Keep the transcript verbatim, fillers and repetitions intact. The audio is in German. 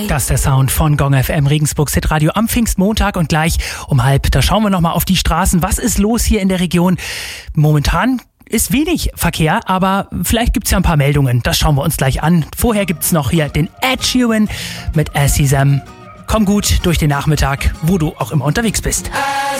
Das ist der Sound von Gong F M, Regensburgs Hitradio am Pfingstmontag, und gleich um halb, da schauen wir nochmal auf die Straßen. Was ist los hier in der Region? Momentan ist wenig Verkehr, aber vielleicht gibt's ja ein paar Meldungen. Das schauen wir uns gleich an. Vorher gibt's noch hier den Ed Sheeran mit As He Them. Komm gut durch den Nachmittag, wo du auch immer unterwegs bist.